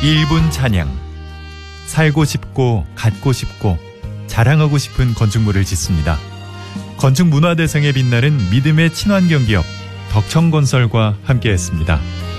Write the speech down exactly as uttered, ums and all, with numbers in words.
일 분 찬양. 살고 싶고 갖고 싶고 자랑하고 싶은 건축물을 짓습니다. 건축문화대상에 빛나는 믿음의 친환경 기업 덕청건설과 함께했습니다.